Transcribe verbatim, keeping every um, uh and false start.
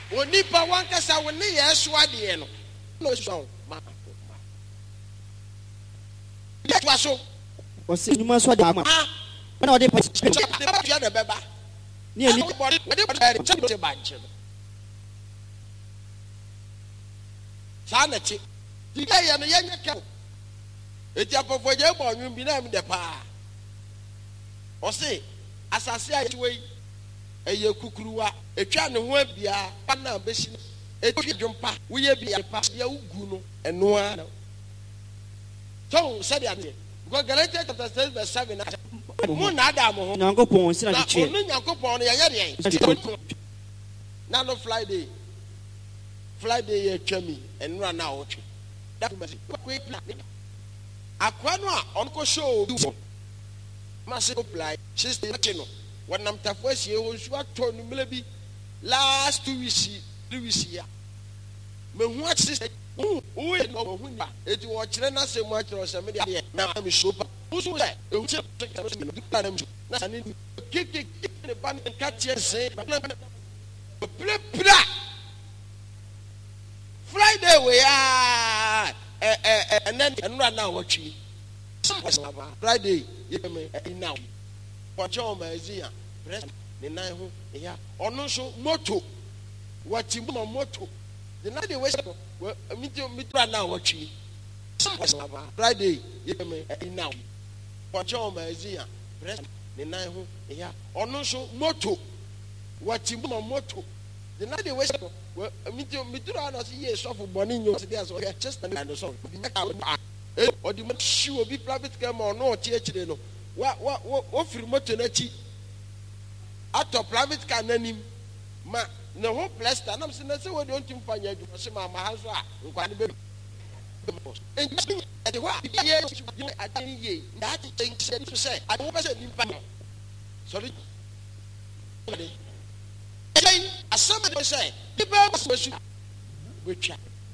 Onipa wankasa wo ne yeso ade no no so ma ya so o se nyuma so ade ama na o de pa ya de beba ni ani o de pa de banche no sa na chi di ya no ya nyaka eti apofo je bo nwun bi na mi de pa o se asase a chiwe eye kukuruwa etwa ne ho abia pa na beshi etwa dwompa wo ye bia pa ya ugu no eno a so said ya because Galatians chapter six verse seven mo na ada mo ho Nyankopon sira de che no Nyankopon no ya ye de na no Friday Friday ye twami eno na o twe that message akwa no a onko show mase go play she's the channel when I'm tafo sie ho nsu ato no mele bi last two weeks three weeks ya me hu atse o o e no hu na eti wo kire na se mu akire o se me de na am show pa usu se e hu che na na na ni kiki ne ban ka tie se ple ple Friday we are eh eh and then enra na wo twi Friday ye me now Pacho Mazia, press the nine who, yeah, or no so moto. What you want moto? The night they waste well, meet you meet right now. What you Friday, you may now. Pacho Mazia, press the nine who, yeah, or no so moto. What you want moto? The night they waste well, meet you meet right now. Yes, of Boninho, there's just another song. Or the much she will be private camera or no, church, you know. What what what free motor na chi ato private car nanim ma na ho plaster na se na se we don't mpanya adwuma se ma ma haso a nkwane be enji e de wa ye adini ye that thing said to say I don't say nimpa sorry again asama dey say people was we twa